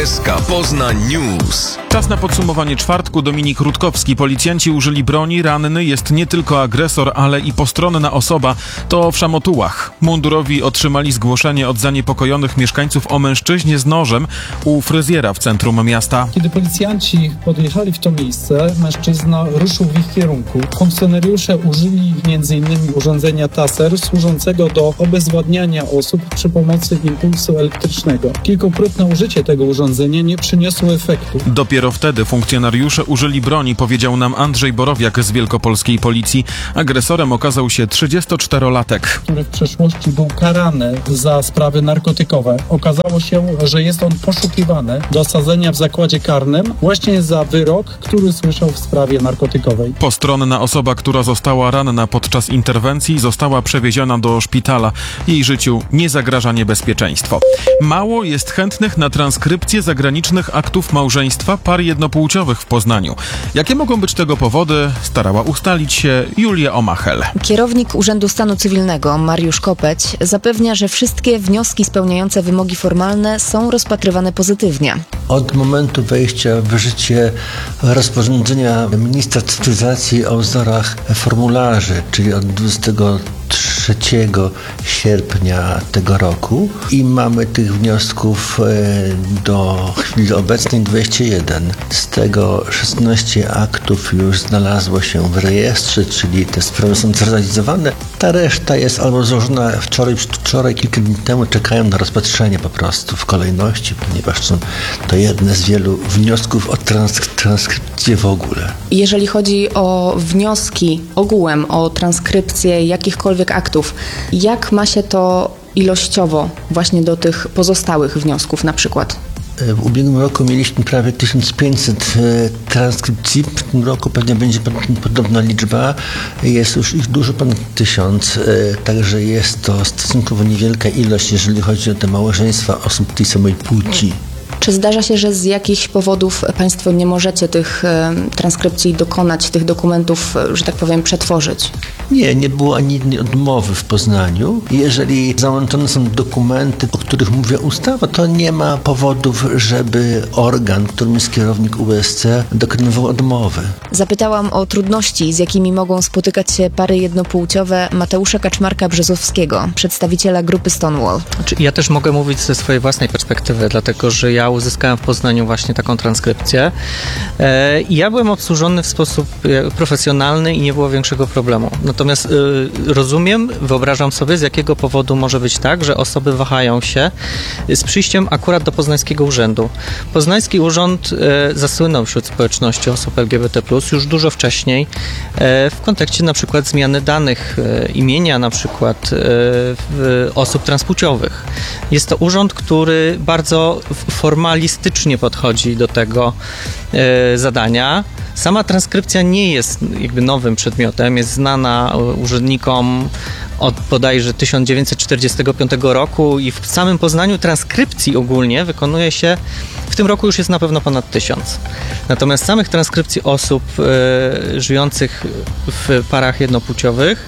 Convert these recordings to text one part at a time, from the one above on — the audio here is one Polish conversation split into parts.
SK Poznań News. Czas na podsumowanie czwartku. Dominik Rutkowski. Policjanci użyli broni. Ranny jest nie tylko agresor, ale i postronna osoba. To w Szamotułach. Mundurowi otrzymali zgłoszenie od zaniepokojonych mieszkańców o mężczyźnie z nożem u fryzjera w centrum miasta. Kiedy policjanci podjechali w to miejsce, mężczyzna ruszył w ich kierunku. Funkcjonariusze użyli m.in. urządzenia taser służącego do obezwładniania osób przy pomocy impulsu elektrycznego. Kilkukrotne użycie tego urządzenia nie przyniosło efektu. Dopiero wtedy funkcjonariusze użyli broni, powiedział nam Andrzej Borowiak z wielkopolskiej policji. Agresorem okazał się 34-latek. Który w przeszłości był karany za sprawy narkotykowe. Okazało się, że jest on poszukiwany do osadzenia w zakładzie karnym właśnie za wyrok, który słyszał w sprawie narkotykowej. Postronna osoba, która została ranna podczas interwencji, została przewieziona do szpitala. Jej życiu nie zagraża niebezpieczeństwo. Mało jest chętnych na transkrypcję zagranicznych aktów małżeństwa par jednopłciowych w Poznaniu. Jakie mogą być tego powody, starała ustalić się Julia Omachel. Kierownik Urzędu Stanu Cywilnego Mariusz Kopeć zapewnia, że wszystkie wnioski spełniające wymogi formalne są rozpatrywane pozytywnie. Od momentu wejścia w życie rozporządzenia ministra cyfryzacji o wzorach formularzy, czyli od 23 sierpnia tego roku, i mamy tych wniosków do chwili obecnej 21. Z tego 16 aktów już znalazło się w rejestrze, czyli te sprawy są zrealizowane. Ta reszta jest albo złożona wczoraj, kilka dni temu, czekają na rozpatrzenie po prostu w kolejności, ponieważ są to jedne z wielu wniosków o transkrypcję w ogóle. Jeżeli chodzi o wnioski ogółem o transkrypcję jakichkolwiek aktów, jak ma się to ilościowo właśnie do tych pozostałych wniosków na przykład? W ubiegłym roku mieliśmy prawie 1500 transkrypcji. W tym roku pewnie będzie podobna liczba. Jest już ich dużo ponad 1000, także jest to stosunkowo niewielka ilość, jeżeli chodzi o te małżeństwa osób tej samej płci. Czy zdarza się, że z jakichś powodów Państwo nie możecie tych transkrypcji dokonać, tych dokumentów, że tak powiem, przetworzyć? Nie było ani jednej odmowy w Poznaniu. Jeżeli załączone są dokumenty, o których mówi ustawa, to nie ma powodów, żeby organ, którym jest kierownik USC, dokonywał odmowy. Zapytałam o trudności, z jakimi mogą spotykać się pary jednopłciowe Mateusza Kaczmarka-Brzozowskiego, przedstawiciela grupy Stonewall. Ja też mogę mówić ze swojej własnej perspektywy, dlatego że ja uzyskałem w Poznaniu właśnie taką transkrypcję i ja byłem obsłużony w sposób profesjonalny i nie było większego problemu. Natomiast rozumiem, wyobrażam sobie, z jakiego powodu może być tak, że osoby wahają się z przyjściem akurat do Poznańskiego Urzędu. Poznański Urząd zasłynął wśród społeczności osób LGBT+, już dużo wcześniej w kontekście na przykład zmiany danych imienia na przykład osób transpłciowych. Jest to urząd, który bardzo formalistycznie podchodzi do tego zadania. Sama transkrypcja nie jest jakby nowym przedmiotem, jest znana urzędnikom od bodajże 1945 roku i w samym Poznaniu transkrypcji ogólnie wykonuje się, w tym roku już jest na pewno ponad 1000. Natomiast samych transkrypcji osób żyjących w parach jednopłciowych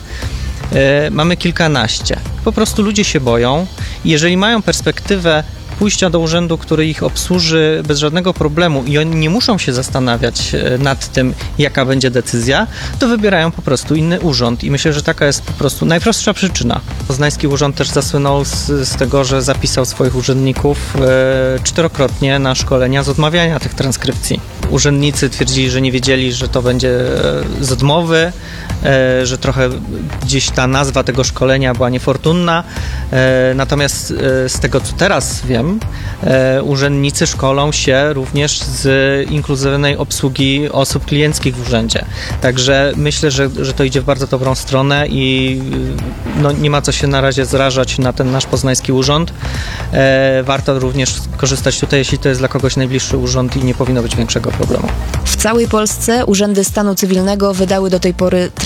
mamy kilkanaście. Po prostu ludzie się boją i jeżeli mają perspektywę pójścia do urzędu, który ich obsłuży bez żadnego problemu i oni nie muszą się zastanawiać nad tym, jaka będzie decyzja, to wybierają po prostu inny urząd i myślę, że taka jest po prostu najprostsza przyczyna. Poznański Urząd też zasłynął z tego, że zapisał swoich urzędników 4-krotnie na szkolenia z odmawiania tych transkrypcji. Urzędnicy twierdzili, że nie wiedzieli, że to będzie z odmowy, że trochę gdzieś ta nazwa tego szkolenia była niefortunna, natomiast z tego, co teraz wiem, urzędnicy szkolą się również z inkluzywnej obsługi osób klienckich w urzędzie. Także myślę, że to idzie w bardzo dobrą stronę i nie ma co się na razie zrażać na ten nasz poznański urząd. Warto również korzystać tutaj, jeśli to jest dla kogoś najbliższy urząd i nie powinno być większego problemu. W całej Polsce urzędy stanu cywilnego wydały do tej pory transkrypcję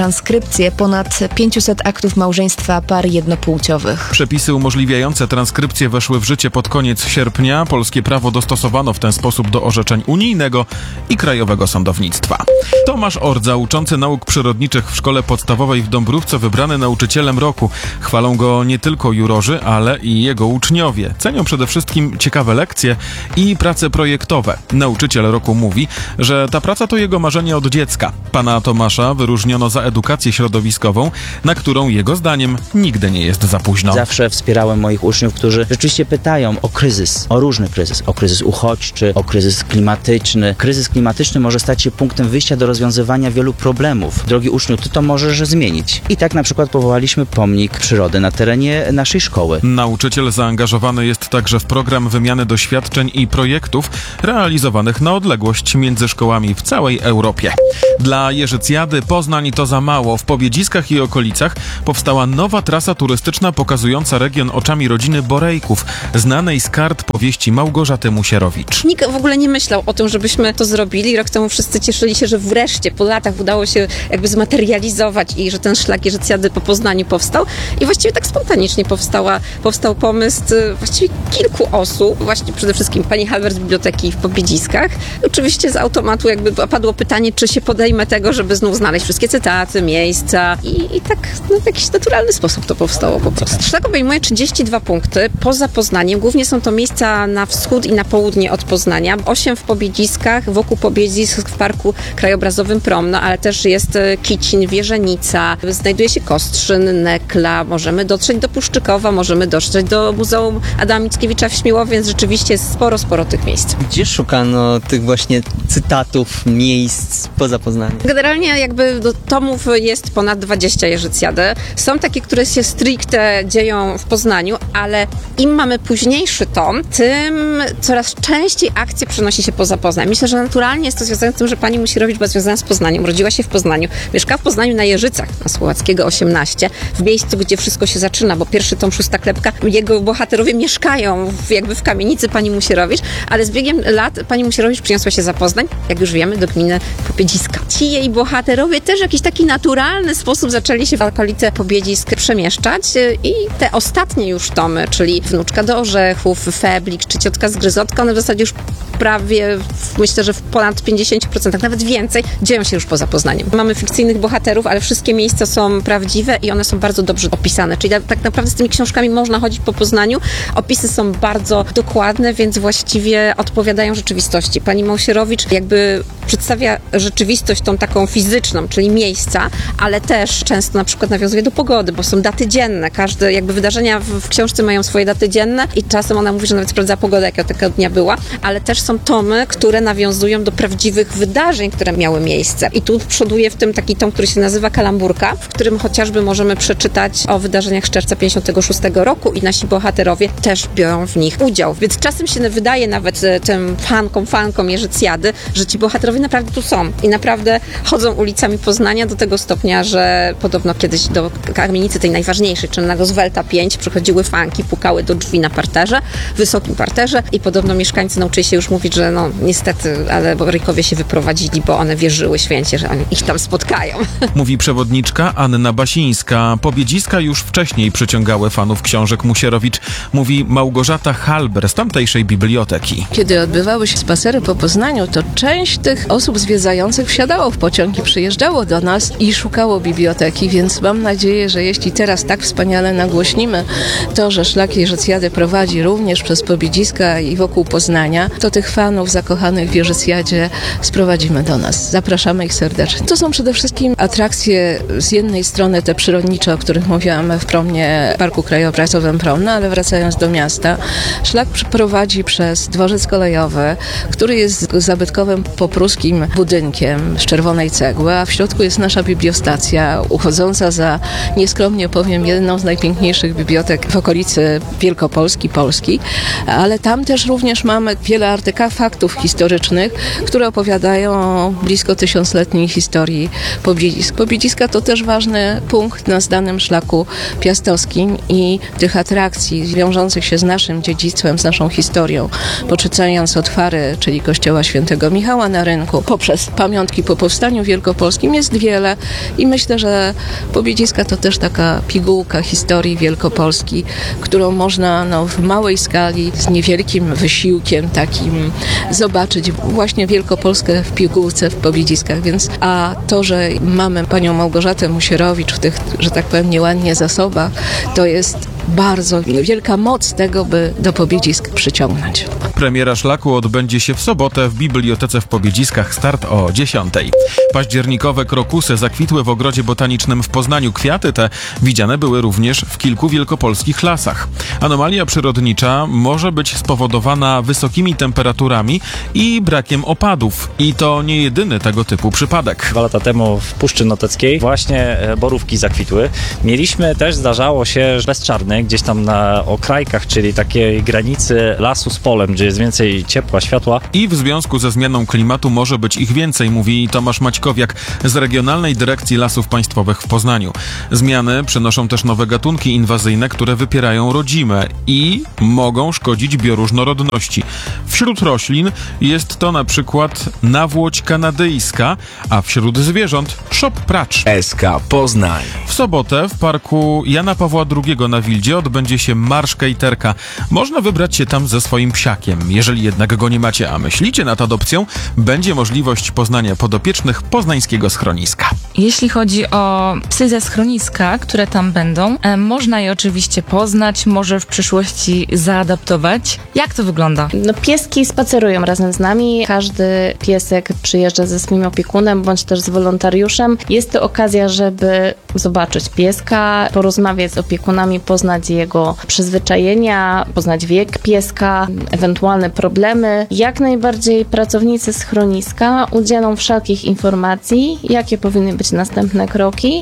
transkrypcję ponad 500 aktów małżeństwa par jednopłciowych. Przepisy umożliwiające transkrypcję weszły w życie pod koniec sierpnia. Polskie prawo dostosowano w ten sposób do orzeczeń unijnego i krajowego sądownictwa. Tomasz Ordza, uczący nauk przyrodniczych w szkole podstawowej w Dąbrówce, wybrany nauczycielem roku. Chwalą go nie tylko jurorzy, ale i jego uczniowie. Cenią przede wszystkim ciekawe lekcje i prace projektowe. Nauczyciel roku mówi, że ta praca to jego marzenie od dziecka. Pana Tomasza wyróżniono za edukację środowiskową, na którą jego zdaniem nigdy nie jest za późno. Zawsze wspierałem moich uczniów, którzy rzeczywiście pytają o kryzys, o różny kryzys, o kryzys uchodźczy, o kryzys klimatyczny. Kryzys klimatyczny może stać się punktem wyjścia do rozwiązywania wielu problemów. Drogi uczniu, ty to możesz zmienić. I tak na przykład powołaliśmy pomnik przyrody na terenie naszej szkoły. Nauczyciel zaangażowany jest także w program wymiany doświadczeń i projektów realizowanych na odległość między szkołami w całej Europie. Dla Jeżycjady Poznań to za mało. W Pobiedziskach i okolicach powstała nowa trasa turystyczna pokazująca region oczami rodziny Borejków, znanej z kart powieści Małgorzaty Musierowicz. Nikt w ogóle nie myślał o tym, żebyśmy to zrobili. Rok temu wszyscy cieszyli się, że wreszcie po latach udało się jakby zmaterializować i że ten szlak Jeżycjady po Poznaniu powstał. I właściwie tak spontanicznie powstał pomysł właściwie kilku osób. Właśnie przede wszystkim pani Halber z biblioteki w Pobiedziskach. Oczywiście z automatu jakby padło pytanie, czy się podejmę tego, żeby znów znaleźć wszystkie cytaty, miejsca i tak w jakiś naturalny sposób to powstało po prostu. Szlak obejmuje 32 punkty poza Poznaniem. Głównie są to miejsca na wschód i na południe od Poznania. 8 w Pobiedziskach, wokół Pobiedzisk w Parku Krajobrazowym Promno, ale też jest Kicin, Wierzenica, znajduje się Kostrzyn, Nekla, możemy dotrzeć do Puszczykowa, możemy dotrzeć do Muzeum Adama Mickiewicza w Śmiłowie, więc rzeczywiście jest sporo tych miejsc. Gdzie szukano tych właśnie cytatów, miejsc poza Poznaniem? Generalnie jakby do tomów jest ponad 20 Jeżycjady. Są takie, które się stricte dzieją w Poznaniu, ale im mamy późniejszy tom, tym coraz częściej akcja przenosi się poza Poznań. Myślę, że naturalnie jest to związane z tym, że pani Musierowicz była związana z Poznaniem, urodziła się w Poznaniu, mieszka w Poznaniu na Jeżycach, na Słowackiego 18, w miejscu, gdzie wszystko się zaczyna, bo pierwszy tom Szósta Klepka, jego bohaterowie mieszkają jakby w kamienicy pani Musierowicz, ale z biegiem lat pani Musierowicz przyniosła się za Poznań, jak już wiemy, do gminy Pobiedziska. Ci jej bohaterowie też w jakiś taki naturalny sposób zaczęli się w okolice Pobiedzisk przemieszczać i te ostatnie już tomy, czyli Wnuczka do orzechów, Feblik czy Ciotka z Gryzotka, one w zasadzie już prawie, myślę, że w ponad 50%, nawet więcej, dzieją się już poza Poznaniem. Mamy fikcyjnych bohaterów, ale wszystkie miejsca są prawdziwe i one są bardzo dobrze opisane, czyli tak naprawdę z tymi książkami można chodzić po Poznaniu. Opisy są bardzo dokładne, więc właściwie odpowiadają rzeczywistości. Pani Musierowicz jakby przedstawia rzeczywistość tą taką fizyczną, czyli miejsca, ale też często na przykład nawiązuje do pogody, bo są daty dzienne. Każde jakby wydarzenia w książce mają swoje daty dzienne i czasem ona mówi, że nawet sprawdza pogodę, jaka tego dnia była, ale też są tomy, które nawiązują do prawdziwych wydarzeń, które miały miejsce. I tu przoduje w tym taki tom, który się nazywa Kalamburka, w którym chociażby możemy przeczytać o wydarzeniach z czerwca 56 roku i nasi bohaterowie też biorą w nich udział. Więc czasem się wydaje nawet tym fankom Jeżycjady, że ci bohaterowie naprawdę tu są i naprawdę chodzą ulicami Poznania do tego stopnia, że podobno kiedyś do kamienicy tej najważniejszej, czyli na Roosevelta 5 przychodziły fanki, pukały do drzwi na parterze, wysokim parterze i podobno mieszkańcy nauczyli się już mówić, że no niestety, ale Borejkowie się wyprowadzili, bo one wierzyły święcie, że oni ich tam spotkają. Mówi przewodniczka Anna Basińska. Pobiedziska już wcześniej przyciągały fanów książek Musierowicz. Mówi Małgorzata Halber z tamtejszej biblioteki. Kiedy odbywały się spacery po Poznaniu, to część tych osób zwiedzających wsiadało w pociąg i przyjeżdżało do nas i szukało biblioteki, więc mam nadzieję, że jeśli teraz tak wspaniale nagłośnimy to, że szlak Jeżycjady prowadzi również przez Pobiedziska i wokół Poznania, to tych fanów zakochanych w Jeżycjadzie sprowadzimy do nas. Zapraszamy ich serdecznie. To są przede wszystkim atrakcje z jednej strony te przyrodnicze, o których mówiłam w Promnie, Parku Krajobrazowym Promno, ale wracając do miasta, szlak prowadzi przez dworzec kolejowy, który jest zabytkowym popruskim budynkiem z czerwonej cegły, a w środku jest nasza bibliostacja, uchodząca za, nieskromnie powiem, jedną z najpiękniejszych bibliotek w okolicy Wielkopolski, Polski, ale tam też również mamy wiele artefaktów historycznych, które opowiadają o blisko 1000-letniej historii Pobiedzisk. Pobiedziska to też ważny punkt na znanym szlaku piastowskim i tych atrakcji wiążących się z naszym dziedzictwem, z naszą historią, poczynając od Fary, czyli kościoła świętego Michała na Rynku, poprzez pamiątki po powstaniu wielkopolskim jest wiele Pobiedziska i myślę, że Pobiedziska to też taka pigułka historii Wielkopolski, którą można w małej skali, z niewielkim wysiłkiem takim zobaczyć właśnie Wielkopolskę w pigułce w Pobiedziskach, więc a to, że mamy panią Małgorzatę Musierowicz w tych, że tak powiem, nieładnie zasobach, to jest bardzo wielka moc tego, by do Pobiedzisk przyciągnąć. Premiera szlaku odbędzie się w sobotę w Bibliotece w Pobiedziskach, start o 10:00. Październikowe krokusy zakwitły w Ogrodzie Botanicznym w Poznaniu. Kwiaty te widziane były również w kilku wielkopolskich lasach. Anomalia przyrodnicza może być spowodowana wysokimi temperaturami i brakiem opadów. I to nie jedyny tego typu przypadek. 2 lata temu w Puszczy Noteckiej właśnie borówki zakwitły. Mieliśmy też, zdarzało się, bezczarny, gdzieś tam na okrajkach, czyli takiej granicy lasu z polem, gdzie jest więcej ciepła, światła. I w związku ze zmianą klimatu może być ich więcej, mówi Tomasz Maćkowiak z Regionalnej Dyrekcji Lasów Państwowych w Poznaniu. Zmiany przynoszą też nowe gatunki inwazyjne, które wypierają rodzime i mogą szkodzić bioróżnorodności. Wśród roślin jest to na przykład nawłoć kanadyjska, a wśród zwierząt szop pracz. SK Poznań. W sobotę w parku Jana Pawła II na Wildzie odbędzie się marsz kejterka. Można wybrać się tam ze swoim psiakiem. Jeżeli jednak go nie macie, a myślicie nad adopcją, będzie możliwość poznania podopiecznych poznańskiego schroniska. Jeśli chodzi o psy ze schroniska, które tam będą, można je oczywiście poznać, może w przyszłości zaadoptować. Jak to wygląda? Pieski spacerują razem z nami. Każdy piesek przyjeżdża ze swoim opiekunem, bądź też z wolontariuszem. Jest to okazja, żeby zobaczyć pieska, porozmawiać z opiekunami, poznać jego przyzwyczajenia, poznać wiek pieska, ewentualne problemy. Jak najbardziej pracownicy schroniska udzielą wszelkich informacji, jakie powinny być następne kroki,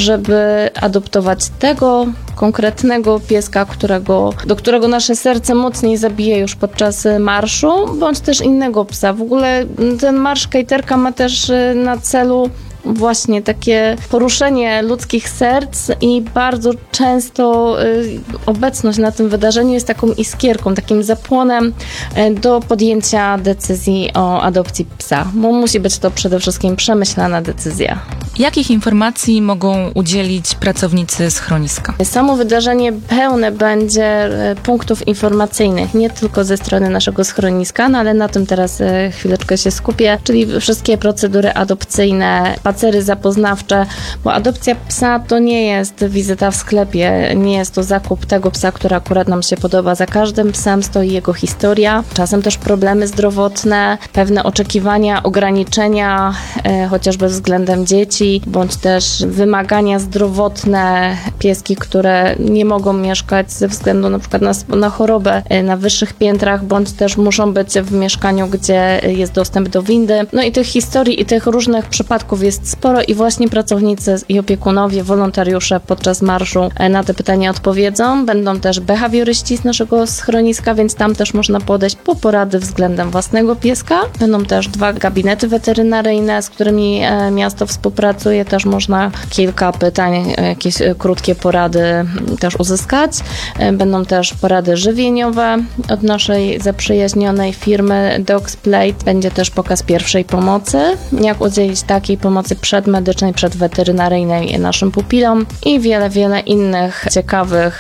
żeby adoptować tego konkretnego pieska, do którego nasze serce mocniej zabije już podczas marszu, bądź też innego psa. W ogóle ten marsz kejterka ma też na celu właśnie takie poruszenie ludzkich serc i bardzo często obecność na tym wydarzeniu jest taką iskierką, takim zapłonem do podjęcia decyzji o adopcji psa, bo musi być to przede wszystkim przemyślana decyzja. Jakich informacji mogą udzielić pracownicy schroniska? Samo wydarzenie pełne będzie punktów informacyjnych, nie tylko ze strony naszego schroniska, ale na tym teraz chwileczkę się skupię, czyli wszystkie procedury adopcyjne, spacery zapoznawcze, bo adopcja psa to nie jest wizyta w sklepie, nie jest to zakup tego psa, który akurat nam się podoba. Za każdym psem stoi jego historia, czasem też problemy zdrowotne, pewne oczekiwania, ograniczenia, chociażby względem dzieci, bądź też wymagania zdrowotne, pieski, które nie mogą mieszkać ze względu na przykład na chorobę na wyższych piętrach, bądź też muszą być w mieszkaniu, gdzie jest dostęp do windy. No i tych historii i tych różnych przypadków jest sporo i właśnie pracownicy i opiekunowie, wolontariusze podczas marszu na te pytania odpowiedzą. Będą też behawioryści z naszego schroniska, więc tam też można podejść po porady względem własnego pieska. Będą też 2 gabinety weterynaryjne, z którymi miasto współpracuje. Też można kilka pytań, jakieś krótkie porady też uzyskać. Będą też porady żywieniowe od naszej zaprzyjaźnionej firmy Dogsplate. Będzie też pokaz pierwszej pomocy, jak udzielić takiej pomocy przedmedycznej, przedweterynaryjnej naszym pupilom i wiele innych ciekawych,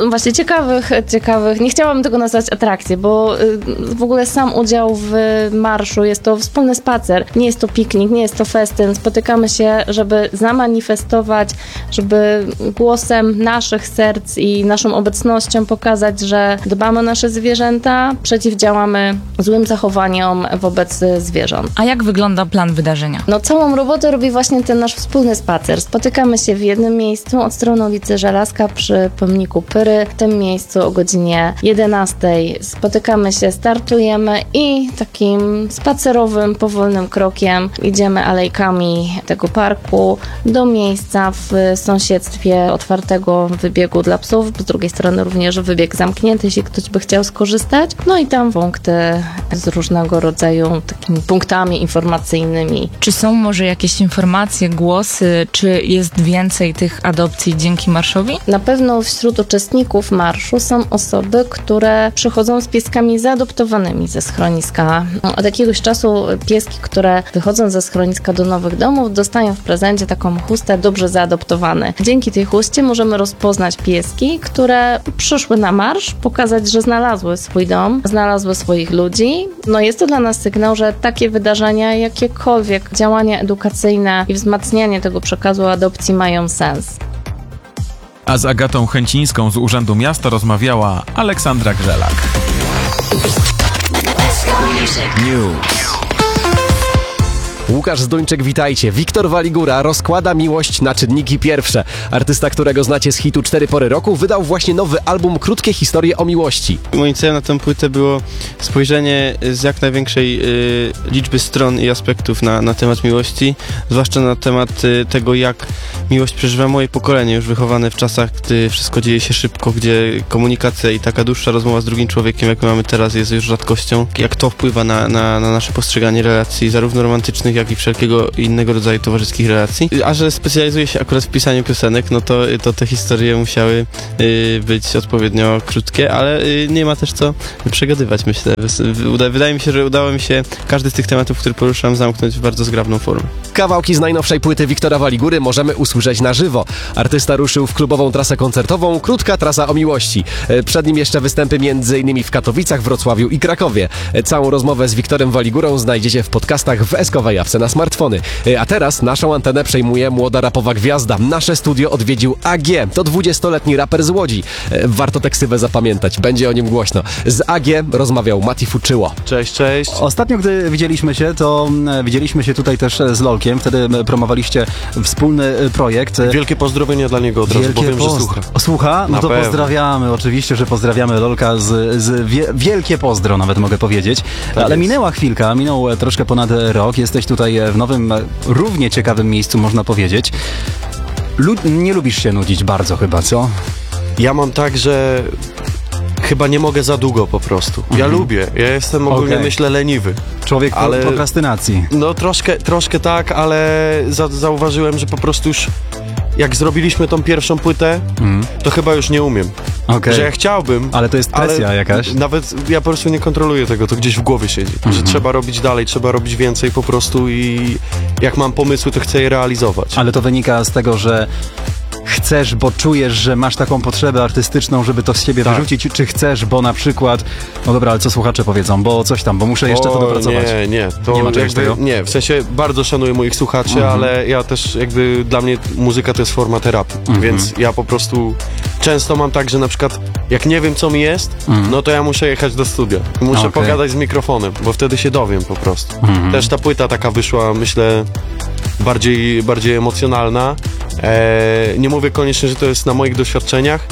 nie chciałabym tego nazwać atrakcji, bo w ogóle sam udział w marszu jest to wspólny spacer, nie jest to piknik, nie jest to festyn. Spotykamy się, żeby zamanifestować, żeby głosem naszych serc i naszą obecnością pokazać, że dbamy o nasze zwierzęta, przeciwdziałamy złym zachowaniom wobec zwierząt. A jak wygląda plan wydarzenia? Całą robotę robi właśnie ten nasz wspólny spacer. Spotykamy się w jednym miejscu od strony ulicy Żelazka przy pomniku Pyry. W tym miejscu o godzinie 11:00 spotykamy się, startujemy i takim spacerowym, powolnym krokiem idziemy alejkami tego parku do miejsca w sąsiedztwie otwartego wybiegu dla psów. Z drugiej strony również wybieg zamknięty, jeśli ktoś by chciał skorzystać. No i tam punkty z różnego rodzaju takimi punktami informacyjnymi. Czy są może jakieś informacje, głosy, czy jest więcej tych adopcji dzięki marszowi? Na pewno wśród uczestników marszu są osoby, które przychodzą z pieskami zaadoptowanymi ze schroniska. Od jakiegoś czasu pieski, które wychodzą ze schroniska do nowych domów, dostają w prezencie taką chustę dobrze zaadoptowany. Dzięki tej chuście możemy rozpoznać pieski, które przyszły na marsz, pokazać, że znalazły swój dom, znalazły swoich ludzi. No jest to dla nas sygnał, że takie wydarzenia, jakiekolwiek działania edukacyjne i wzmacnianie tego przekazu adopcji mają sens. A z Agatą Chęcińską z Urzędu Miasta rozmawiała Aleksandra Grzelak. News. Łukasz Zduńczyk, witajcie. Wiktor Waligura rozkłada miłość na czynniki pierwsze. Artysta, którego znacie z hitu 4 pory roku, wydał właśnie nowy album Krótkie historie o miłości. Moim celem na tę płytę było spojrzenie z jak największej liczby stron i aspektów na temat miłości, zwłaszcza na temat tego, jak miłość przeżywa moje pokolenie, już wychowane w czasach, gdy wszystko dzieje się szybko, gdzie komunikacja i taka dłuższa rozmowa z drugim człowiekiem, jaką mamy teraz, jest już rzadkością. Jak to wpływa na nasze postrzeganie relacji, zarówno romantycznych, jak i wszelkiego innego rodzaju towarzyskich relacji. A że specjalizuję się akurat w pisaniu piosenek, no to te historie musiały być odpowiednio krótkie, ale nie ma też co przegadywać, myślę. Wydaje mi się, że udało mi się każdy z tych tematów, który poruszam, zamknąć w bardzo zgrabną formę. Kawałki z najnowszej płyty Wiktora Waligury możemy usłyszeć na żywo. Artysta ruszył w klubową trasę koncertową Krótka trasa o miłości. Przed nim jeszcze występy m.in. w Katowicach, Wrocławiu i Krakowie. Całą rozmowę z Wiktorem Waligurą znajdziecie w podcastach w SK Jawce na smartfony. A teraz naszą antenę przejmuje młoda rapowa gwiazda. Nasze studio odwiedził AG. To 20-letni raper z Łodzi. Warto tę ksywę zapamiętać. Będzie o nim głośno. Z AG rozmawiał Mati Fuczyło. Cześć, cześć. Ostatnio, gdy widzieliśmy się, to widzieliśmy się tutaj też z Lolkiem. Wtedy promowaliście wspólny projekt. Wielkie pozdrowienia dla niego od razu, bo wiem, że słucha. Słucha? No to pewno. Pozdrawiamy. Oczywiście, że pozdrawiamy Lolka wielkie pozdro, nawet mogę powiedzieć. Tak. Ale minęła chwilka, minął troszkę ponad rok. Jesteś tutaj w nowym, równie ciekawym miejscu, można powiedzieć. Nie lubisz się nudzić bardzo chyba, co? Ja mam tak, że chyba nie mogę za długo po prostu. Ja lubię. Ja jestem ogólnie, myślę, leniwy. Człowiek prokrastynacji. No troszkę tak, ale zauważyłem, że po prostu już jak zrobiliśmy tą pierwszą płytę, to chyba już nie umiem. Że ja chciałbym. Ale to jest presja jakaś. Nawet ja po prostu nie kontroluję tego, to gdzieś w głowie siedzi. Że trzeba robić dalej, trzeba robić więcej po prostu i jak mam pomysły, to chcę je realizować. Ale to wynika z tego, że chcesz, bo czujesz, że masz taką potrzebę artystyczną, żeby to z siebie wyrzucić, czy chcesz, bo na przykład, no dobra, ale co słuchacze powiedzą, bo coś tam, bo muszę jeszcze to dopracować. Nie, to nie ma czegoś tego? Nie, w sensie bardzo szanuję moich słuchaczy, ale ja też jakby dla mnie muzyka to jest forma terapii, więc ja po prostu często mam tak, że na przykład jak nie wiem, co mi jest, no to ja muszę jechać do studia. Muszę pogadać z mikrofonem, bo wtedy się dowiem po prostu. Też ta płyta taka wyszła, myślę, bardziej emocjonalna. Nie mówię koniecznie, że to jest na moich doświadczeniach,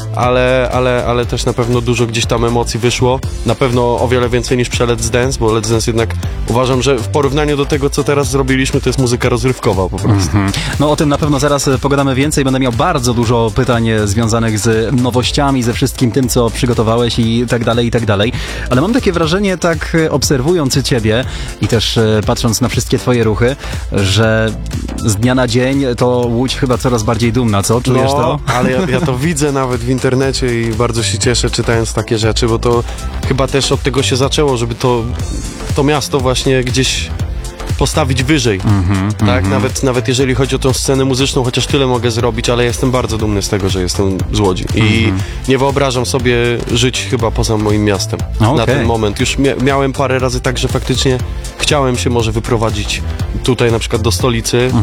ale też na pewno dużo gdzieś tam emocji wyszło. Na pewno o wiele więcej niż Let's Dance, bo Let's Dance jednak uważam, że w porównaniu do tego, co teraz zrobiliśmy, to jest muzyka rozrywkowa po prostu. No o tym na pewno zaraz pogadamy więcej. Będę miał bardzo dużo pytań związanych z nowościami, ze wszystkim tym, co przygotowałeś i tak dalej, i tak dalej. Ale mam takie wrażenie, tak obserwując ciebie i też patrząc na wszystkie twoje ruchy, że z dnia na dzień to Łódź chyba coraz bardziej dumna, co? Czujesz to? Ale ja to widzę nawet w internecie i bardzo się cieszę, czytając takie rzeczy, bo to chyba też od tego się zaczęło, żeby to miasto właśnie gdzieś postawić wyżej, tak? Nawet jeżeli chodzi o tą scenę muzyczną, chociaż tyle mogę zrobić, ale jestem bardzo dumny z tego, że jestem z Łodzi i nie wyobrażam sobie żyć chyba poza moim miastem na ten moment. Już miałem parę razy tak, że faktycznie chciałem się może wyprowadzić tutaj na przykład do stolicy,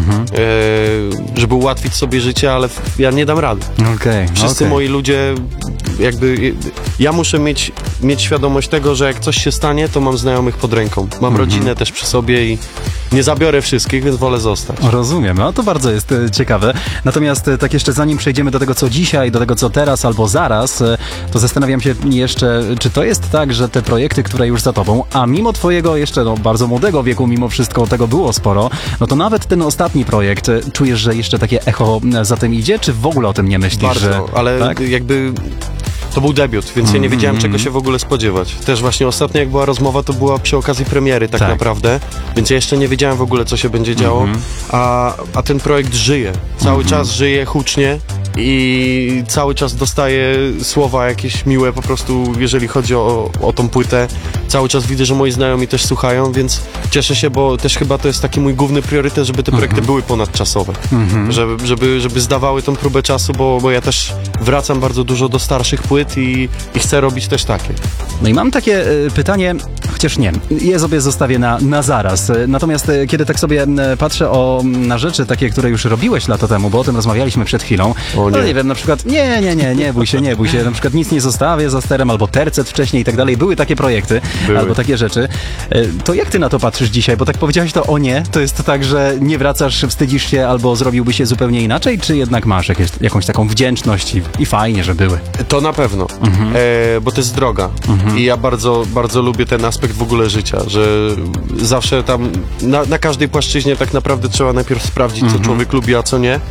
żeby ułatwić sobie życie, ale ja nie dam rady. Wszyscy moi ludzie jakby... Ja muszę mieć świadomość tego, że jak coś się stanie, to mam znajomych pod ręką. Mam rodzinę też przy sobie i nie zabiorę wszystkich, więc wolę zostać. Rozumiem, no to bardzo jest ciekawe. Natomiast tak jeszcze zanim przejdziemy do tego, co dzisiaj, do tego, co teraz albo zaraz, to zastanawiam się jeszcze, czy to jest tak, że te projekty, które już za tobą, a mimo twojego jeszcze bardzo młodego wieku, mimo wszystko tego było sporo, no to nawet ten ostatni projekt, czujesz, że jeszcze takie echo za tym idzie, czy w ogóle o tym nie myślisz? Bardzo, ale tak? jakby... to był debiut, więc ja nie wiedziałem czego się w ogóle spodziewać. Też właśnie ostatnio jak była rozmowa, to była przy okazji premiery tak naprawdę, więc ja jeszcze nie wiedziałem w ogóle co się będzie działo, a ten projekt żyje, cały czas żyje hucznie i cały czas dostaję słowa jakieś miłe po prostu, jeżeli chodzi o tą płytę. Cały czas widzę, że moi znajomi też słuchają, więc cieszę się, bo też chyba to jest taki mój główny priorytet, żeby te projekty były ponadczasowe. Żeby zdawały tą próbę czasu, bo ja też wracam bardzo dużo do starszych płyt i chcę robić też takie. No i mam takie pytanie, chociaż nie, je sobie zostawię na zaraz. Natomiast kiedy tak sobie patrzę na rzeczy takie, które już robiłeś lata temu, bo o tym rozmawialiśmy przed chwilą, no nie wiem, na przykład nie bój się, na przykład nic nie zostawię za sterem, albo tercet wcześniej i tak dalej. Były takie projekty, albo takie rzeczy. To jak ty na to patrzysz dzisiaj? Bo tak powiedziałeś to jest tak, że nie wracasz, wstydzisz się, albo zrobiłby się zupełnie inaczej, czy jednak masz jakąś taką wdzięczność i fajnie, że były? To na pewno, bo to jest droga i ja bardzo, bardzo lubię ten aspekt w ogóle życia, że zawsze tam na każdej płaszczyźnie tak naprawdę trzeba najpierw sprawdzić, co człowiek lubi, a co nie,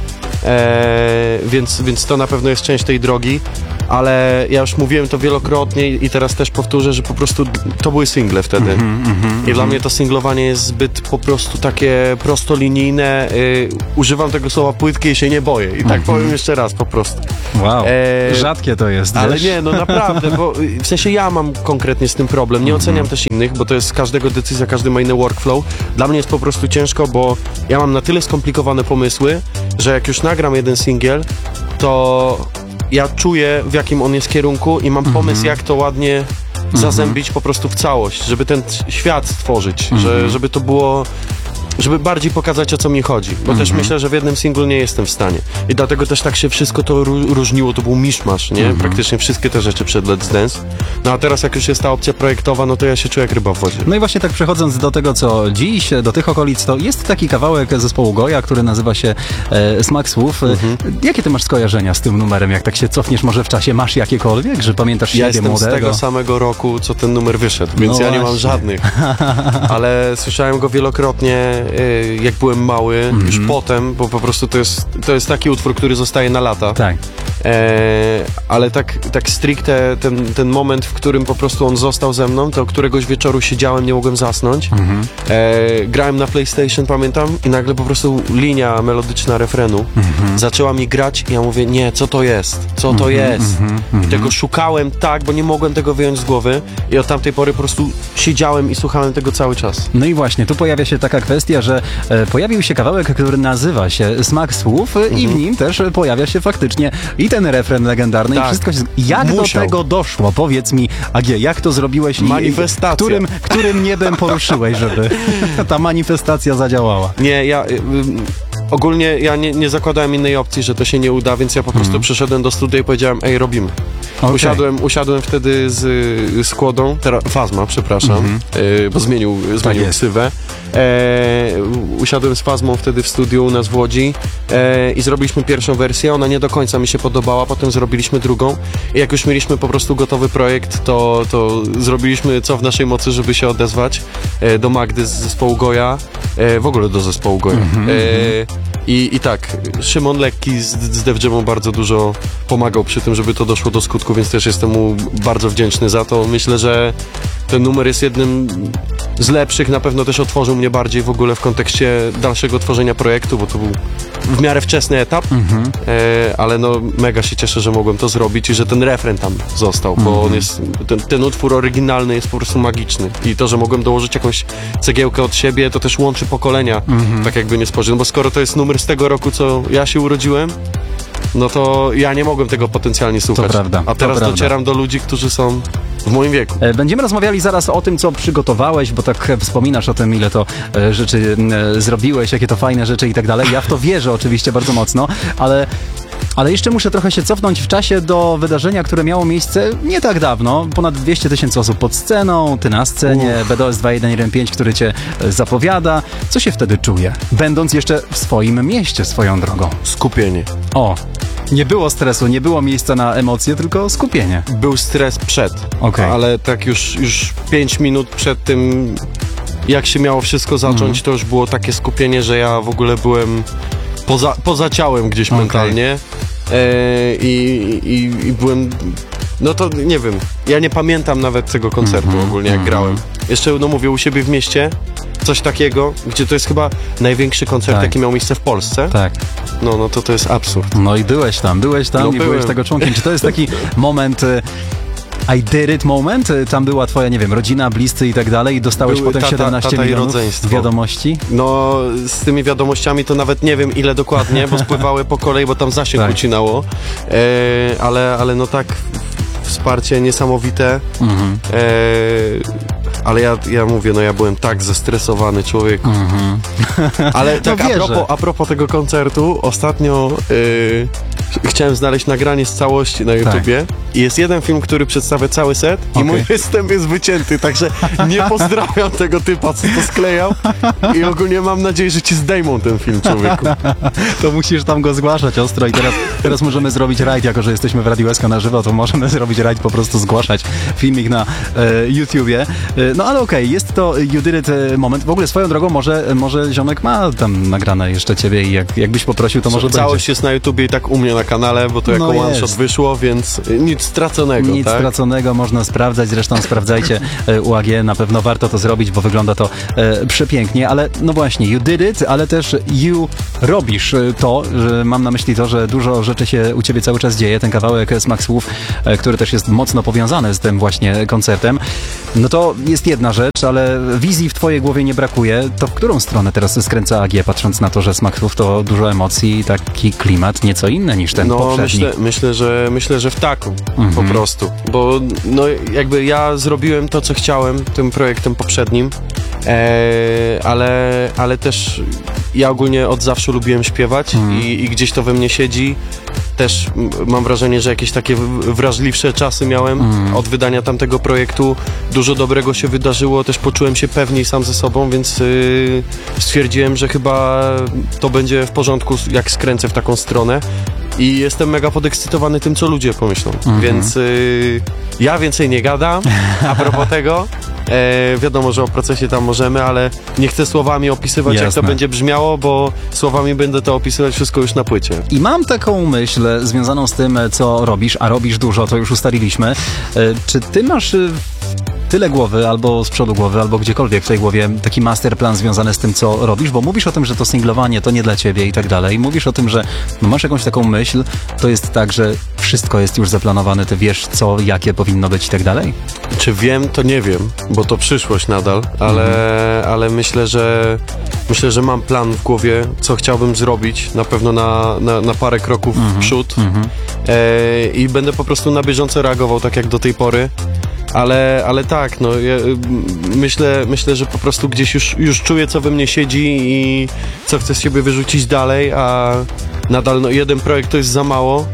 więc to na pewno jest część tej drogi, ale ja już mówiłem to wielokrotnie i teraz też powtórzę, że po prostu to były single wtedy i dla mnie to singlowanie jest zbyt po prostu takie prostolinijne, używam tego słowa płytkie i się nie boję i tak powiem jeszcze raz po prostu. Wow, rzadkie to jest. Ale wiesz? nie, no naprawdę, bo w sensie ja mam konkretnie z tym problem, nie oceniam też innych, bo to jest każdego decyzja, każdy ma inny workflow. Dla mnie jest po prostu ciężko, bo ja mam na tyle skomplikowane pomysły, że jak już nagram jeden singiel, to ja czuję, w jakim on jest kierunku i mam pomysł, jak to ładnie zazębić po prostu w całość, żeby ten świat stworzyć, żeby to było... żeby bardziej pokazać, o co mi chodzi, bo też myślę, że w jednym singlu nie jestem w stanie i dlatego też tak się wszystko to różniło, to był miszmasz, nie? Praktycznie wszystkie te rzeczy przed Let's Dance, no a teraz jak już jest ta opcja projektowa, no to ja się czuję jak ryba w wodzie. No i właśnie tak przechodząc do tego, co dziś, do tych okolic, to jest taki kawałek zespołu Goja, który nazywa się Smak Słów. Jakie ty masz skojarzenia z tym numerem, jak tak się cofniesz może w czasie, masz jakiekolwiek, że pamiętasz siebie młodego? Ja jestem z tego samego roku, co ten numer wyszedł, więc ja nie mam żadnych, ale słyszałem go wielokrotnie, jak byłem mały, już potem, bo po prostu to jest taki utwór, który zostaje na lata. Tak. Ale tak stricte ten moment, w którym po prostu on został ze mną, to któregoś wieczoru siedziałem, nie mogłem zasnąć. Grałem na PlayStation, pamiętam, i nagle po prostu linia melodyczna refrenu zaczęła mi grać i ja mówię, nie, co to jest? Co to jest? I tego szukałem tak, bo nie mogłem tego wyjąć z głowy i od tamtej pory po prostu siedziałem i słuchałem tego cały czas. No i właśnie, tu pojawia się taka kwestia, że pojawił się kawałek, który nazywa się Smak Słów i w nim też pojawia się faktycznie i ten refren legendarny i wszystko się... Jak do tego doszło? Powiedz mi, AG, jak to zrobiłeś Manifestacja. Którym niebem poruszyłeś, żeby ta manifestacja zadziałała? Nie, ogólnie ja nie zakładałem innej opcji, że to się nie uda, więc ja po prostu przyszedłem do studia i powiedziałem, ej, robimy. Okay. Usiadłem wtedy z Kłodą, Fazma, przepraszam, bo zmienił ksywę. Usiadłem z Fazmą wtedy w studiu u nas w Łodzi i zrobiliśmy pierwszą wersję, ona nie do końca mi się podobała, potem zrobiliśmy drugą i jak już mieliśmy po prostu gotowy projekt, to zrobiliśmy co w naszej mocy, żeby się odezwać do Magdy z zespołu Goja, w ogóle do zespołu Goja. I tak, Szymon Lekki z Def Jamą bardzo dużo pomagał przy tym, żeby to doszło do skutku, więc też jestem mu bardzo wdzięczny za to. Myślę, że ten numer jest jednym z lepszych, na pewno też otworzył mnie bardziej w ogóle w kontekście dalszego tworzenia projektu, bo to był w miarę wczesny etap, ale no mega się cieszę, że mogłem to zrobić i że ten refren tam został, bo on jest, ten utwór oryginalny jest po prostu magiczny i to, że mogłem dołożyć jakąś cegiełkę od siebie, to też łączy pokolenia, tak jakby nie spojrzeć, no bo skoro to jest numer z tego roku, co ja się urodziłem, no to ja nie mogłem tego potencjalnie słuchać. To prawda, a teraz docieram do ludzi, którzy są w moim wieku. Będziemy rozmawiali zaraz o tym, co przygotowałeś, bo tak wspominasz o tym, ile to rzeczy zrobiłeś, jakie to fajne rzeczy i tak dalej. Ja w to wierzę oczywiście bardzo mocno, ale jeszcze muszę trochę się cofnąć w czasie do wydarzenia, które miało miejsce nie tak dawno. Ponad 200 000 osób pod sceną, ty na scenie, BDOS 2115, który cię zapowiada. Co się wtedy czuje? Będąc jeszcze w swoim mieście, swoją drogą. Skupienie. O, nie było stresu, nie było miejsca na emocje, tylko skupienie. Był stres przed, ale tak już 5 minut przed tym, jak się miało wszystko zacząć, to już było takie skupienie, że ja w ogóle byłem poza ciałem gdzieś mentalnie i byłem No to nie wiem, ja nie pamiętam nawet tego koncertu ogólnie, jak grałem. Jeszcze, no mówię, u siebie w mieście, coś takiego, gdzie to jest chyba największy koncert, jaki miał miejsce w Polsce. Tak. No to jest absurd. No i byłeś tam No, i byłeś tego członkiem. Czy to jest taki moment... I did it moment? Tam była twoja, nie wiem, rodzina, bliscy i tak dalej i dostałeś potem 17 milionów wiadomości? No, z tymi wiadomościami to nawet nie wiem ile dokładnie, bo spływały po kolei, bo tam zasięg ucinało. Ale no tak, wsparcie niesamowite. Ale ja mówię, no ja byłem tak zestresowany człowieku. Ale tak a propos tego koncertu, ostatnio chciałem znaleźć nagranie z całości na YouTubie i jest jeden film, który przedstawia cały set i mój występ jest wycięty, także nie pozdrawiam tego typa, co to sklejał i ogólnie mam nadzieję, że ci zdejmą ten film, człowieku. To musisz tam go zgłaszać ostro i teraz możemy zrobić rajd, jako że jesteśmy w Radiu SK na żywo, to możemy zrobić rajd, po prostu zgłaszać filmik na YouTubie. No ale okej, jest to You Did It moment. W ogóle swoją drogą może ziomek ma tam nagrane jeszcze ciebie i jakbyś poprosił, to może całość jest na YouTubie i tak u mnie na kanale, bo to jako one shot wyszło, więc nic straconego. Nic straconego, można sprawdzać, zresztą sprawdzajcie UAG, na pewno warto to zrobić, bo wygląda to przepięknie, ale no właśnie, You Did It, ale też You robisz to, że mam na myśli to, że dużo rzeczy się u ciebie cały czas dzieje, ten kawałek Smak Słów, który też jest mocno powiązany z tym właśnie koncertem, no to jest jedna rzecz, ale wizji w twojej głowie nie brakuje. To w którą stronę teraz skręca AG, patrząc na to, że Smak Słów to dużo emocji, taki klimat nieco inny niż ten poprzedni? Myślę, że w taką po prostu, bo no jakby ja zrobiłem to, co chciałem tym projektem poprzednim, ale też ja ogólnie od zawsze lubiłem śpiewać i gdzieś to we mnie siedzi. Też mam wrażenie, że jakieś takie wrażliwsze czasy miałem od wydania tamtego projektu. Dużo dobrego się wydarzyło, też poczułem się pewniej sam ze sobą, więc stwierdziłem, że chyba to będzie w porządku, jak skręcę w taką stronę. I jestem mega podekscytowany tym, co ludzie pomyślą. Więc ja więcej nie gadam a propos tego. Wiadomo, że o procesie tam możemy, ale nie chcę słowami opisywać, jak to będzie brzmiało, bo słowami będę to opisywać wszystko już na płycie. I mam taką myśl związaną z tym, co robisz, a robisz dużo, to już ustaliliśmy. Czy ty masz tyle głowy, albo z przodu głowy, albo gdziekolwiek w tej głowie taki masterplan związany z tym, co robisz? Bo mówisz o tym, że to singlowanie to nie dla ciebie i tak dalej. Mówisz o tym, że masz jakąś taką myśl, to jest tak, że wszystko jest już zaplanowane, ty wiesz co, jakie powinno być i tak dalej? Czy wiem, to nie wiem, bo to przyszłość nadal, ale myślę, że mam plan w głowie, co chciałbym zrobić, na pewno na parę kroków w przód i będę po prostu na bieżąco reagował tak jak do tej pory. Ale tak, no ja myślę, że po prostu gdzieś już czuję, co we mnie siedzi i co chcę z siebie wyrzucić dalej, a nadal no, jeden projekt to jest za mało,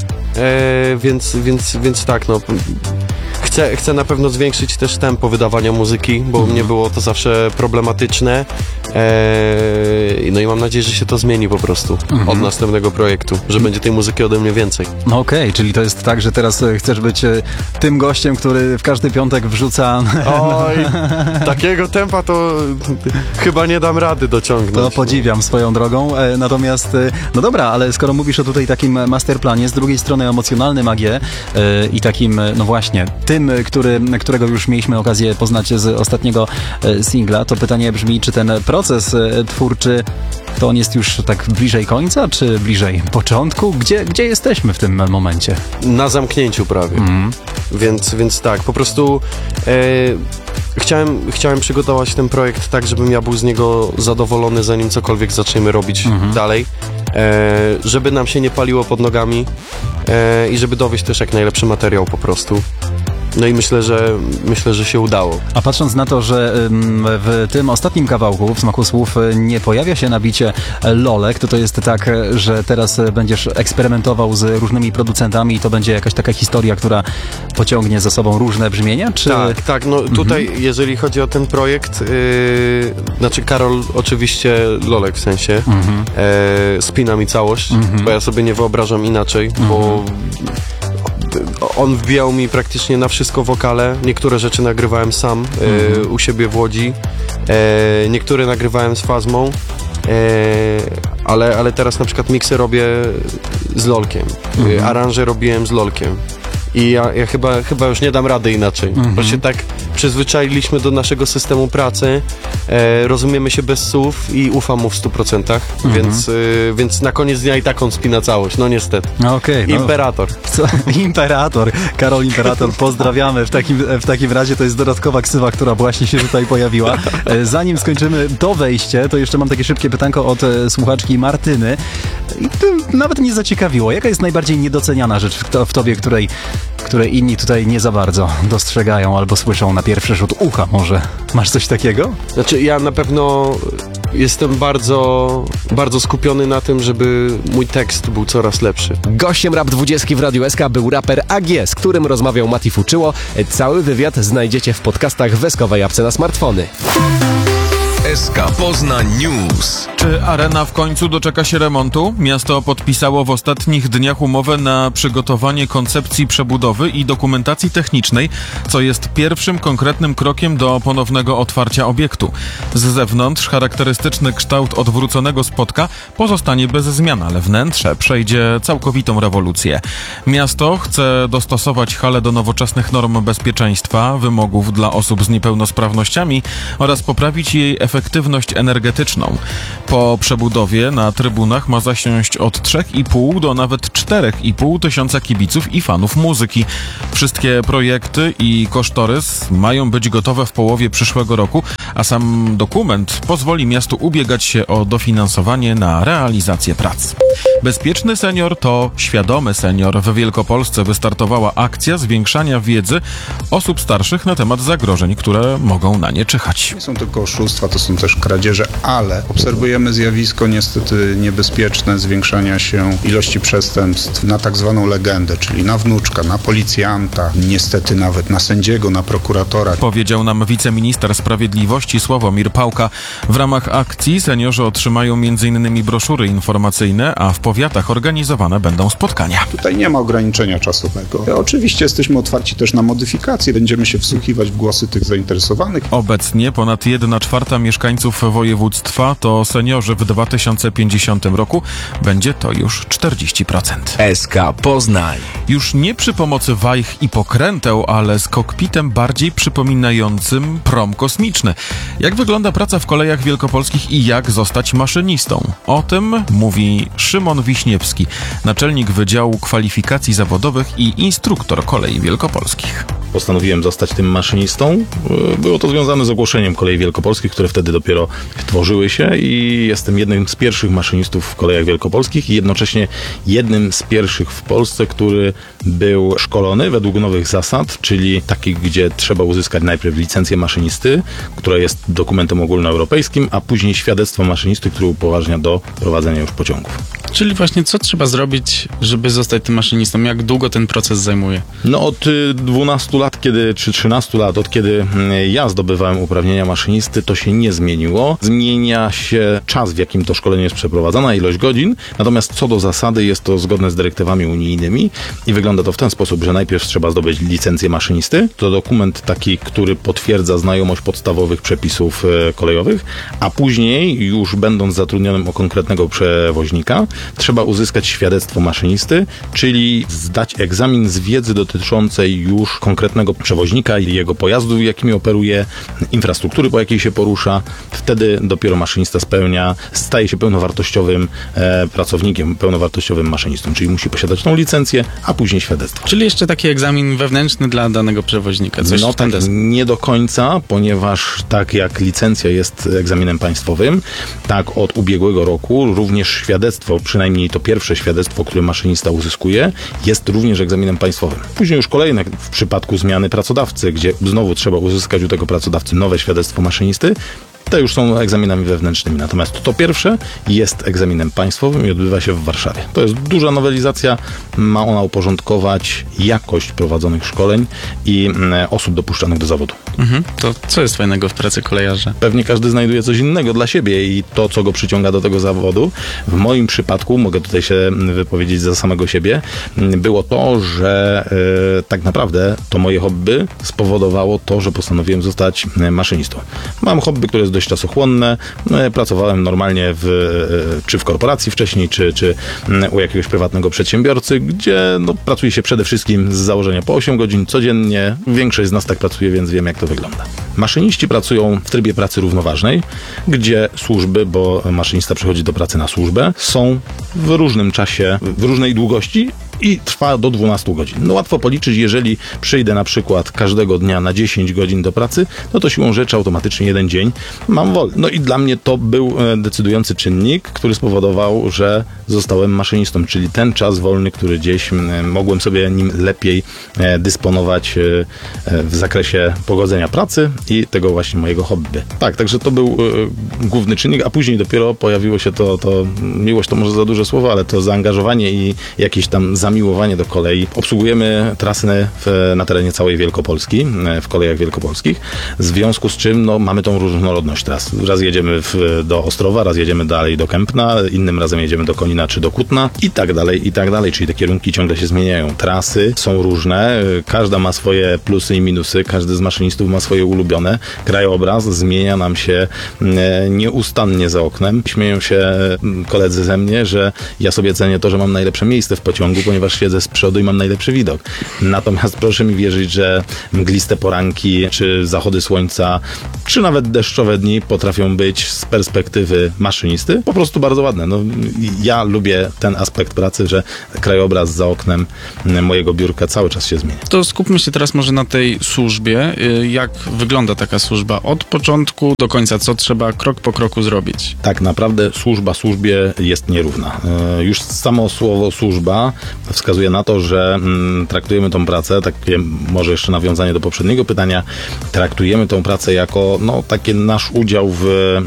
więc tak, no chcę na pewno zwiększyć też tempo wydawania muzyki, bo u mnie było to zawsze problematyczne. No i mam nadzieję, że się to zmieni po prostu od następnego projektu, że będzie tej muzyki ode mnie więcej. No okej, czyli to jest tak, że teraz chcesz być tym gościem, który w każdy piątek wrzuca... Oj, takiego tempa to chyba nie dam rady dociągnąć. To podziwiam swoją drogą, natomiast no dobra, ale skoro mówisz o tutaj takim masterplanie, z drugiej strony emocjonalnym AG i takim, no właśnie, tym, którego już mieliśmy okazję poznać z ostatniego singla, to pytanie brzmi, czy ten proces twórczy to on jest już tak bliżej końca, czy bliżej początku? Gdzie jesteśmy w tym momencie? Na zamknięciu prawie. Więc tak, po prostu chciałem przygotować ten projekt tak, żebym ja był z niego zadowolony, zanim cokolwiek zaczniemy robić dalej. Żeby nam się nie paliło pod nogami i żeby dowieść też jak najlepszy materiał po prostu. No i myślę, że się udało. A patrząc na to, że w tym ostatnim kawałku, w Smaku Słów, nie pojawia się na bicie Lolek, to jest tak, że teraz będziesz eksperymentował z różnymi producentami i to będzie jakaś taka historia, która pociągnie za sobą różne brzmienia? Czy... Tak, no tutaj jeżeli chodzi o ten projekt, znaczy Karol oczywiście, Lolek w sensie, spina mi całość, bo ja sobie nie wyobrażam inaczej, bo on wbijał mi praktycznie na wszystko wokale. Niektóre rzeczy nagrywałem sam u siebie w Łodzi. Niektóre nagrywałem z Fazmą. Ale teraz na przykład miksy robię z Lolkiem. Aranże robiłem z Lolkiem. I ja chyba już nie dam rady inaczej, bo się tak przyzwyczailiśmy do naszego systemu pracy, rozumiemy się bez słów i ufam mu w 100%, więc na koniec dnia i tak on spina całość, no niestety. Okej, Imperator. Imperator. Karol Imperator, pozdrawiamy. W takim razie to jest dodatkowa ksywa, która właśnie się tutaj pojawiła. Zanim skończymy to wejście, to jeszcze mam takie szybkie pytanko od słuchaczki Martyny. I to nawet mnie zaciekawiło. Jaka jest najbardziej niedoceniana rzecz w tobie, której inni tutaj nie za bardzo dostrzegają albo słyszą na pierwszy rzut ucha może? Masz coś takiego? Znaczy ja na pewno jestem bardzo, bardzo skupiony na tym, żeby mój tekst był coraz lepszy. Gościem Rap 20 w Radiu SK był raper AG, z którym rozmawiał Mati Fuczyło. Cały wywiad znajdziecie w podcastach w SK-owej apce na smartfony. SK Poznań News. Czy arena w końcu doczeka się remontu? Miasto podpisało w ostatnich dniach umowę na przygotowanie koncepcji przebudowy i dokumentacji technicznej, co jest pierwszym konkretnym krokiem do ponownego otwarcia obiektu. Z zewnątrz charakterystyczny kształt odwróconego spotka pozostanie bez zmian, ale wnętrze przejdzie całkowitą rewolucję. Miasto chce dostosować halę do nowoczesnych norm bezpieczeństwa, wymogów dla osób z niepełnosprawnościami oraz poprawić jej efektywność energetyczną. Po przebudowie na trybunach ma zasiąść od 3,5 do nawet 4,5 tysiąca kibiców i fanów muzyki. Wszystkie projekty i kosztorys mają być gotowe w połowie przyszłego roku, a sam dokument pozwoli miastu ubiegać się o dofinansowanie na realizację prac. Bezpieczny senior to świadomy senior. W Wielkopolsce wystartowała akcja zwiększania wiedzy osób starszych na temat zagrożeń, które mogą na nie czyhać. Nie są tylko oszustwa, to są też kradzieże, ale obserwujemy zjawisko niestety niebezpieczne zwiększania się ilości przestępstw na tak zwaną legendę, czyli na wnuczka, na policjanta, niestety nawet na sędziego, na prokuratora. Powiedział nam wiceminister sprawiedliwości Sławomir Pałka. W ramach akcji seniorzy otrzymają m.in. broszury informacyjne, a w powiatach organizowane będą spotkania. Tutaj nie ma ograniczenia czasowego. Oczywiście jesteśmy otwarci też na modyfikacje, będziemy się wsłuchiwać w głosy tych zainteresowanych. Obecnie ponad 1/4 mieszkańców województwa to seniorzy. W 2050 roku będzie to już 40%. SK Poznań. Już nie przy pomocy wajch i pokręteł, ale z kokpitem bardziej przypominającym prom kosmiczny. Jak wygląda praca w kolejach wielkopolskich i jak zostać maszynistą? O tym mówi Szymon Wiśniewski, naczelnik Wydziału Kwalifikacji Zawodowych i instruktor kolei wielkopolskich. Postanowiłem zostać tym maszynistą. Było to związane z ogłoszeniem Kolei Wielkopolskich, które wtedy dopiero tworzyły się i jestem jednym z pierwszych maszynistów w Kolejach Wielkopolskich i jednocześnie jednym z pierwszych w Polsce, który był szkolony według nowych zasad, czyli takich, gdzie trzeba uzyskać najpierw licencję maszynisty, która jest dokumentem ogólnoeuropejskim, a później świadectwo maszynisty, które upoważnia do prowadzenia już pociągów. Czyli właśnie co trzeba zrobić, żeby zostać tym maszynistą? Jak długo ten proces zajmuje? No od 12 lat, czy 13 lat, od kiedy ja zdobywałem uprawnienia maszynisty, to się nie zmieniło. Zmienia się czas, w jakim to szkolenie jest przeprowadzane, ilość godzin, natomiast co do zasady jest to zgodne z dyrektywami unijnymi i wygląda to w ten sposób, że najpierw trzeba zdobyć licencję maszynisty. To dokument taki, który potwierdza znajomość podstawowych przepisów kolejowych, a później, już będąc zatrudnionym u konkretnego przewoźnika, trzeba uzyskać świadectwo maszynisty, czyli zdać egzamin z wiedzy dotyczącej już konkretnego przewoźnika i jego pojazdu, jakimi operuje, infrastruktury, po jakiej się porusza. Wtedy dopiero maszynista staje się pełnowartościowym pracownikiem, pełnowartościowym maszynistą, czyli musi posiadać tą licencję, a później świadectwo. Czyli jeszcze taki egzamin wewnętrzny dla danego przewoźnika. Coś no tak, nie do końca, ponieważ tak jak licencja jest egzaminem państwowym, tak od ubiegłego roku również świadectwo, przynajmniej to pierwsze świadectwo, które maszynista uzyskuje, jest również egzaminem państwowym. Później już kolejne w przypadku zmiany pracodawcy, gdzie znowu trzeba uzyskać u tego pracodawcy nowe świadectwo maszynisty, te już są egzaminami wewnętrznymi. Natomiast to pierwsze jest egzaminem państwowym i odbywa się w Warszawie. To jest duża nowelizacja. Ma ona uporządkować jakość prowadzonych szkoleń i osób dopuszczanych do zawodu. To co jest fajnego w pracy kolejarza? Pewnie każdy znajduje coś innego dla siebie i to, co go przyciąga do tego zawodu. W moim przypadku, mogę tutaj się wypowiedzieć za samego siebie, było to, że tak naprawdę to moje hobby spowodowało to, że postanowiłem zostać maszynistą. Mam hobby, które jest jest dość czasochłonne. Pracowałem normalnie czy w korporacji wcześniej, czy u jakiegoś prywatnego przedsiębiorcy, gdzie pracuje się przede wszystkim z założenia po 8 godzin codziennie. Większość z nas tak pracuje, więc wiem, jak to wygląda. Maszyniści pracują w trybie pracy równoważnej, gdzie służby, bo maszynista przechodzi do pracy na służbę, są w różnym czasie, w różnej długości i trwa do 12 godzin. Łatwo policzyć, jeżeli przyjdę na przykład każdego dnia na 10 godzin do pracy, to siłą rzeczy automatycznie jeden dzień mam wolny. I dla mnie to był decydujący czynnik, który spowodował, że zostałem maszynistą, czyli ten czas wolny, który gdzieś mogłem sobie nim lepiej dysponować w zakresie pogodzenia pracy i tego właśnie mojego hobby. Tak, także to był główny czynnik, a później dopiero pojawiło się to miłość to może za duże słowo, ale to zaangażowanie i jakieś tam zamiłowanie do kolei. Obsługujemy trasy na terenie całej Wielkopolski, w kolejach wielkopolskich, w związku z czym mamy tą różnorodność tras. Raz jedziemy do Ostrowa, raz jedziemy dalej do Kępna, innym razem jedziemy do Konina czy do Kutna i tak dalej, czyli te kierunki ciągle się zmieniają. Trasy są różne, każda ma swoje plusy i minusy, każdy z maszynistów ma swoje ulubione. Krajobraz zmienia nam się nieustannie za oknem. Śmieją się koledzy ze mnie, że ja sobie cenię to, że mam najlepsze miejsce w pociągu, ponieważ siedzę z przodu i mam najlepszy widok. Natomiast proszę mi wierzyć, że mgliste poranki, czy zachody słońca, czy nawet deszczowe dni potrafią być z perspektywy maszynisty po prostu bardzo ładne. Ja lubię ten aspekt pracy, że krajobraz za oknem mojego biurka cały czas się zmienia. To skupmy się teraz może na tej służbie. Jak wygląda taka służba od początku do końca? Co trzeba krok po kroku zrobić? Tak naprawdę służba służbie jest nierówna. Już samo słowo służba wskazuje na to, że traktujemy tą pracę, takie może jeszcze nawiązanie do poprzedniego pytania, traktujemy tą pracę jako taki nasz udział w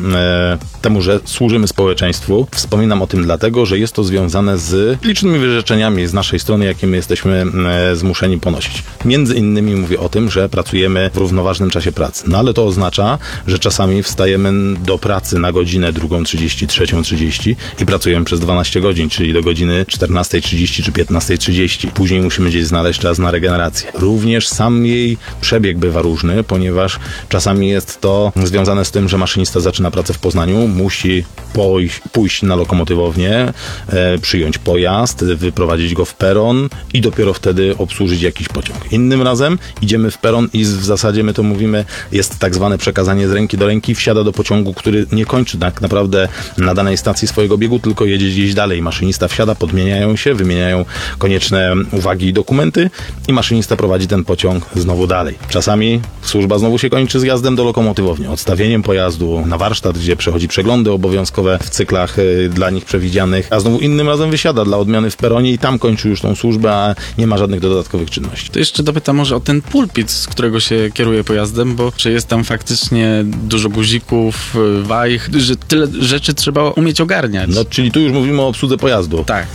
temu, że służymy społeczeństwu. Wspominam o tym dlatego, że jest to związane z licznymi wyrzeczeniami z naszej strony, jakie my jesteśmy zmuszeni ponosić. Między innymi mówię o tym, że pracujemy w równoważnym czasie pracy. Ale to oznacza, że czasami wstajemy do pracy na godzinę 2:30, 3:30 i pracujemy przez 12 godzin, czyli do godziny 14:30 czy 15:30. Później musimy gdzieś znaleźć czas na regenerację. Również sam jej przebieg bywa różny, ponieważ czasami jest to związane z tym, że maszynista zaczyna pracę w Poznaniu, musi pójść na lokomotywownię, przyjąć pojazd, wyprowadzić go w peron i dopiero wtedy obsłużyć jakiś pociąg. Innym razem idziemy w peron i w zasadzie my to mówimy, jest tak zwane przekazanie z ręki do ręki, wsiada do pociągu, który nie kończy tak naprawdę na danej stacji swojego biegu, tylko jedzie gdzieś dalej. Maszynista wsiada, podmieniają się, wymieniają konieczne uwagi i dokumenty i maszynista prowadzi ten pociąg znowu dalej. Czasami służba znowu się kończy zjazdem do lokomotywowni, odstawieniem pojazdu na warsztat, gdzie przechodzi przeglądy obowiązkowe w cyklach dla nich przewidzianych, a znowu innym razem wysiada dla odmiany w peronie i tam kończy już tą służbę, a nie ma żadnych dodatkowych czynności. To jeszcze dopytam może o ten pulpit, z którego się kieruje pojazdem, bo czy jest tam faktycznie dużo guzików, wajch, że tyle rzeczy trzeba umieć ogarniać. Czyli tu już mówimy o obsłudze pojazdu. Tak.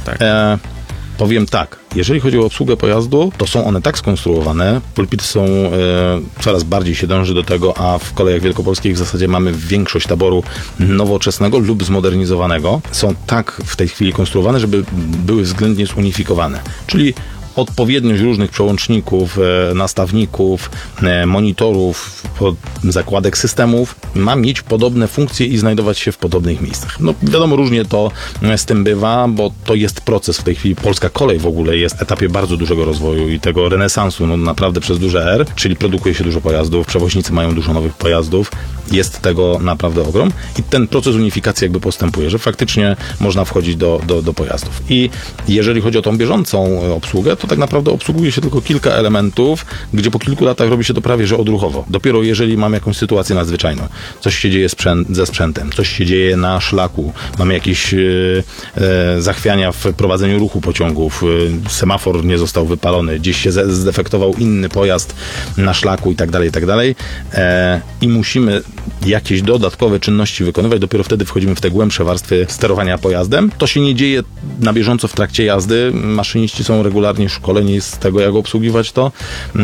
Powiem tak, jeżeli chodzi o obsługę pojazdu, to są one tak skonstruowane, pulpity są, coraz bardziej się dąży do tego, a w kolejach wielkopolskich w zasadzie mamy większość taboru nowoczesnego lub zmodernizowanego. Są tak w tej chwili konstruowane, żeby były względnie zunifikowane. Czyli odpowiedniość różnych przełączników, nastawników, monitorów, zakładek systemów ma mieć podobne funkcje i znajdować się w podobnych miejscach. Wiadomo, różnie to z tym bywa, bo to jest proces w tej chwili. Polska kolej w ogóle jest w etapie bardzo dużego rozwoju i tego renesansu, naprawdę przez duże R, czyli produkuje się dużo pojazdów, przewoźnicy mają dużo nowych pojazdów, jest tego naprawdę ogrom i ten proces unifikacji jakby postępuje, że faktycznie można wchodzić do pojazdów. I jeżeli chodzi o tą bieżącą obsługę, to tak naprawdę obsługuje się tylko kilka elementów, gdzie po kilku latach robi się to prawie że odruchowo. Dopiero jeżeli mam jakąś sytuację nadzwyczajną, coś się dzieje ze sprzętem, coś się dzieje na szlaku, mamy jakieś zachwiania w prowadzeniu ruchu pociągów, semafor nie został wypalony, gdzieś się zdefektował inny pojazd na szlaku i tak dalej, i musimy jakieś dodatkowe czynności wykonywać, dopiero wtedy wchodzimy w te głębsze warstwy sterowania pojazdem. To się nie dzieje na bieżąco w trakcie jazdy. Maszyniści są regularnie szkoleni z tego, jak obsługiwać to.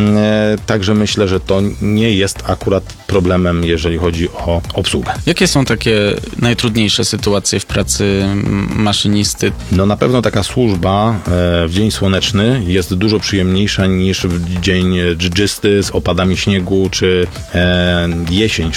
Także myślę, że to nie jest akurat problemem, jeżeli chodzi o obsługę. Jakie są takie najtrudniejsze sytuacje w pracy maszynisty? Na pewno taka służba w dzień słoneczny jest dużo przyjemniejsza niż w dzień dżdżysty z opadami śniegu, czy jesień, szczególnie dla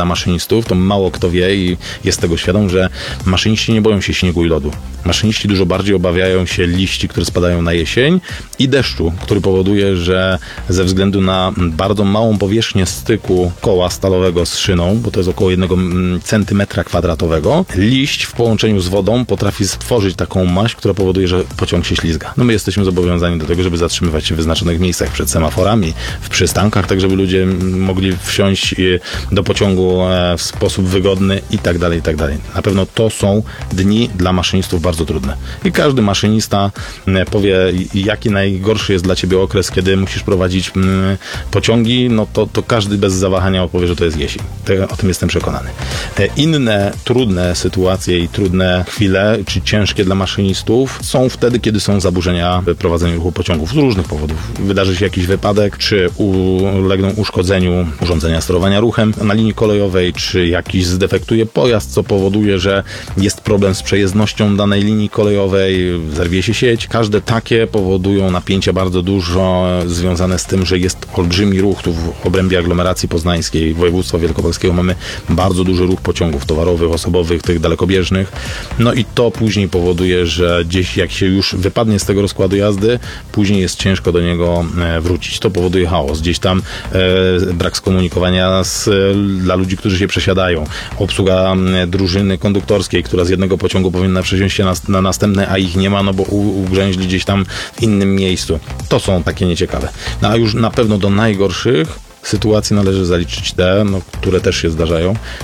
dla maszynistów, to mało kto wie i jest tego świadom, że maszyniści nie boją się śniegu i lodu. Maszyniści dużo bardziej obawiają się liści, które spadają na jesień i deszczu, który powoduje, że ze względu na bardzo małą powierzchnię styku koła stalowego z szyną, bo to jest około 1 centymetra kwadratowego, liść w połączeniu z wodą potrafi stworzyć taką maść, która powoduje, że pociąg się ślizga. No my jesteśmy zobowiązani do tego, żeby zatrzymywać się w wyznaczonych miejscach, przed semaforami, w przystankach, tak żeby ludzie mogli wsiąść do pociągu w sposób wygodny i tak dalej, i tak dalej. Na pewno to są dni dla maszynistów bardzo trudne. I każdy maszynista powie, jaki najgorszy jest dla ciebie okres, kiedy musisz prowadzić pociągi, no to każdy bez zawahania odpowie, że to jest jesień. O tym jestem przekonany. Inne trudne sytuacje i trudne chwile, czy ciężkie dla maszynistów, są wtedy, kiedy są zaburzenia w prowadzeniu ruchu pociągów z różnych powodów. Wydarzy się jakiś wypadek, czy ulegną uszkodzeniu urządzenia sterowania ruchem na linii kolejowej, czy jakiś zdefektuje pojazd, co powoduje, że jest problem z przejezdnością danej linii kolejowej, zerwie się sieć. Każde takie powodują napięcia bardzo dużo związane z tym, że jest olbrzymi ruch. Tu w obrębie aglomeracji poznańskiej, województwa wielkopolskiego mamy bardzo duży ruch pociągów towarowych, osobowych, tych dalekobieżnych. No i to później powoduje, że gdzieś jak się już wypadnie z tego rozkładu jazdy, później jest ciężko do niego wrócić. To powoduje chaos. Gdzieś tam brak skomunikowania dla ludzi, którzy się przesiadają. Obsługa drużyny konduktorskiej, która z jednego pociągu powinna przesiąść się na następny, a ich nie ma, no bo ugrzęźli gdzieś tam w innym miejscu. To są takie nieciekawe. No a już na pewno do najgorszych sytuacji należy zaliczyć te, które też się zdarzają,